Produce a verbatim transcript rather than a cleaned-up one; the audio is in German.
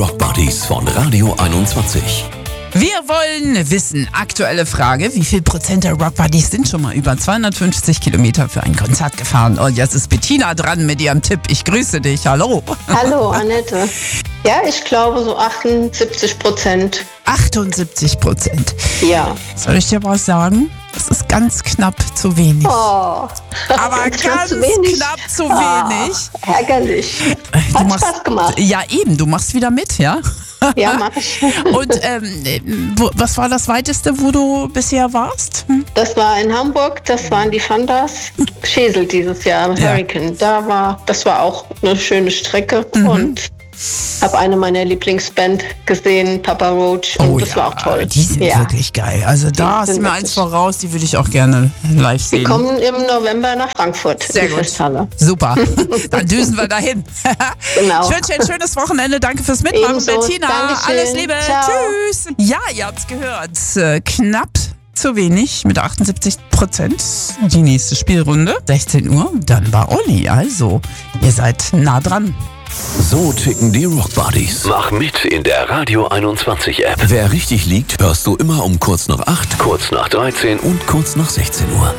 Rock Buddies von Radio einundzwanzig. Wir wollen wissen, aktuelle Frage, wie viel Prozent der Rock Buddies sind schon mal über zweihundertfünfzig Kilometer für ein Konzert gefahren? Und jetzt ist Bettina dran mit ihrem Tipp. Ich grüße dich. Hallo. Hallo, Annette. Ja, ich glaube so achtundsiebzig Prozent. achtundsiebzig Prozent. Ja. Soll ich dir was sagen? Das ist ganz knapp zu wenig. Oh, Aber ganz zu wenig. knapp zu wenig. Ah, ärgerlich. Du Hat machst, Spaß gemacht. Ja, eben. Du machst wieder mit, ja? Ja, mach ich. Und ähm, wo, was war das Weiteste, wo du bisher warst? Hm? Das war in Hamburg, das waren die Fandas. Schesel dieses Jahr, im Ja. Hurricane. Da war, das war auch eine schöne Strecke Mhm. und habe eine meiner Lieblingsband gesehen, Papa Roach, und das war auch toll. Oh Die sind ja. wirklich geil. Also da hast du sind mir wirklich- eins voraus, die würde ich auch gerne live Wir sehen. kommen im November nach Frankfurt. Sehr in die gut. Festhalle. Super. Dann düsen wir dahin. Genau. Ich wünsche dir ein schönes Wochenende. Danke fürs Mitmachen, Ebenso. Bettina. Dankeschön. Alles Liebe. Ciao. Tschüss. Ja, ihr habt's gehört. Äh, Knapp zu wenig mit achtundsiebzig Prozent. Die nächste Spielrunde, sechzehn Uhr. Dann war Olli. Also, ihr seid nah dran. So ticken die Rock Buddies. Mach mit in der Radio einundzwanzig App. Wer richtig liegt, hörst du immer um kurz nach acht, Kurz nach dreizehn und kurz nach sechzehn Uhr.